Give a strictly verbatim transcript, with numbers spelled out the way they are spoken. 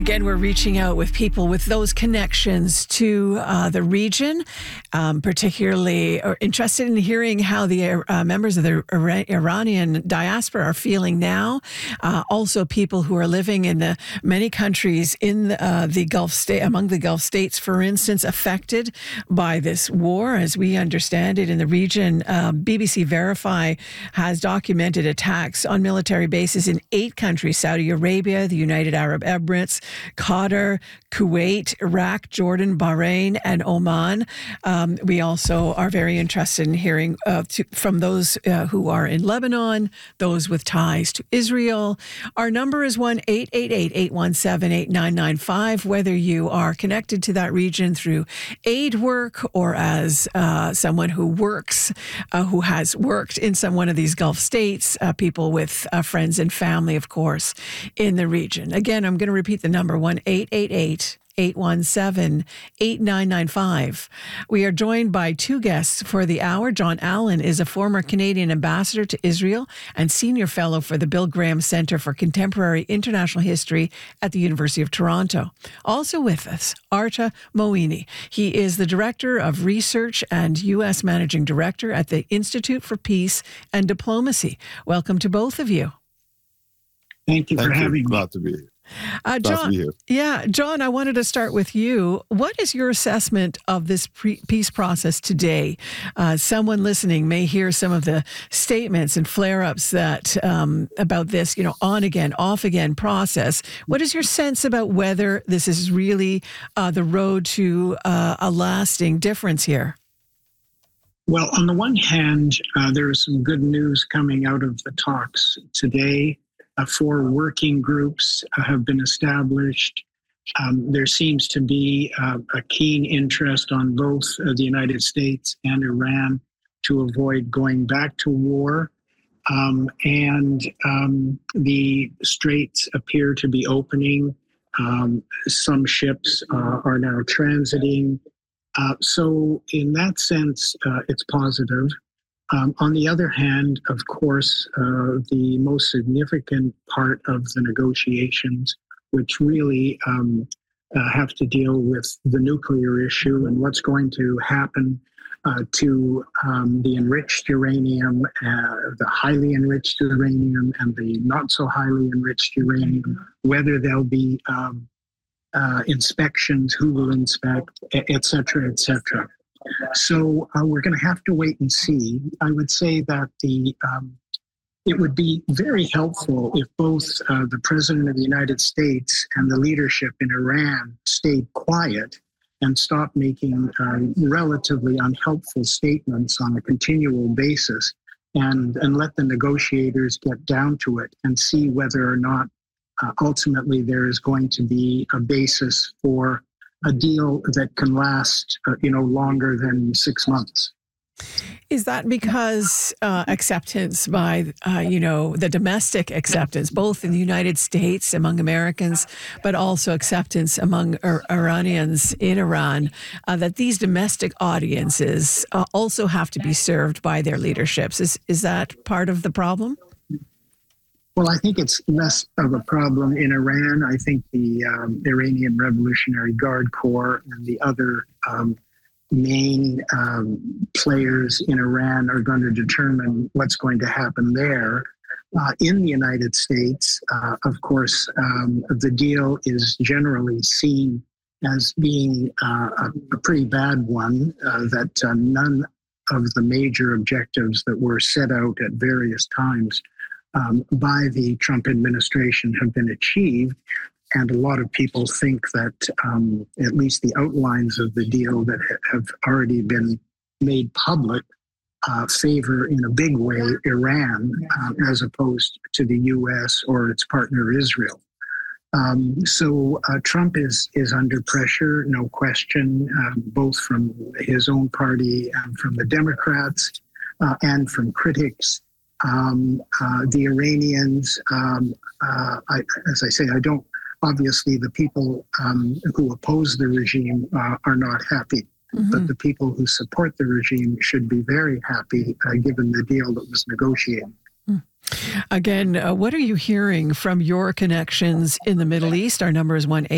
Again, we're reaching out with people with those connections to uh, the region, um, particularly or interested in hearing how the uh, members of the Ira- Iranian diaspora are feeling now. Uh, also, people who are living in the many countries in uh, the Gulf state, among the Gulf states, for instance, affected by this war. As we understand it in the region, uh, B B C Verify has documented attacks on military bases in eight countries: Saudi Arabia, the United Arab Emirates, Qatar, Kuwait, Iraq, Jordan, Bahrain, and Oman. Um, we also are very interested in hearing uh, to, from those uh, who are in Lebanon, those with ties to Israel. Our number is one eight eight eight, eight one seven, eight nine nine five. Whether you are connected to that region through aid work or as uh, someone who works, uh, who has worked in some one of these Gulf states, uh, people with uh, friends and family, of course, in the region. Again, I'm going to repeat the number, one eight eight eight, eight one seven, eight nine nine five. We are joined by two guests for the hour. John Allen is a former Canadian ambassador to Israel and senior fellow for the Bill Graham Centre for Contemporary International History at the University of Toronto. Also with us, Arta Moini. He is the Director of Research and U S Managing Director at the Institute for Peace and Diplomacy. Welcome to both of you. Thank you for Thank having you. me. Glad to be here. Uh, John, yeah, John, I wanted to start with you. What is your assessment of this pre- peace process today? Uh, someone listening may hear some of the statements and flare-ups that um, about this, you know, on again, off again process. What is your sense about whether this is really uh, the road to uh, a lasting difference here? Well, on the one hand, uh, there is some good news coming out of the talks today. Uh, four working groups uh, have been established. Um, there seems to be uh, a keen interest on both uh, the United States and Iran to avoid going back to war. Um, and um, the straits appear to be opening. Um, some ships uh, are now transiting. Uh, so in that sense, uh, it's positive. Um, on the other hand, of course, uh, the most significant part of the negotiations, which really um, uh, have to deal with the nuclear issue and what's going to happen uh, to um, the enriched uranium, uh, the highly enriched uranium, and the not so highly enriched uranium, whether there'll be um, uh, inspections, who will inspect, et cetera, et cetera. So uh, we're going to have to wait and see. I would say that the um, it would be very helpful if both uh, the President of the United States and the leadership in Iran stayed quiet and stopped making uh, relatively unhelpful statements on a continual basis and, and let the negotiators get down to it and see whether or not uh, ultimately there is going to be a basis for a deal that can last, uh, you know, longer than six months. Is that because uh, acceptance by, uh, you know, the domestic acceptance, both in the United States among Americans, but also acceptance among Ir- Iranians in Iran, uh, that these domestic audiences uh, also have to be served by their leaderships? Is is that part of the problem? Well, I think it's less of a problem in Iran. I think the um, Iranian Revolutionary Guard Corps and the other um, main um, players in Iran are going to determine what's going to happen there. Uh, in the United States, uh, of course, um, the deal is generally seen as being uh, a, a pretty bad one, uh, that uh, none of the major objectives that were set out at various times Um, by the Trump administration have been achieved. And a lot of people think that um, at least the outlines of the deal that ha- have already been made public uh, favor in a big way Iran uh, as opposed to the U S or its partner Israel. Um, so uh, Trump is is under pressure, no question, uh, both from his own party and from the Democrats uh, and from critics. Um, uh, the Iranians, um, uh, I, as I say, I don't, obviously the people um, who oppose the regime uh, are not happy, mm-hmm. but the people who support the regime should be very happy uh, given the deal that was negotiated. Mm. Again, uh, what are you hearing from your connections in the Middle East? Our number is one eight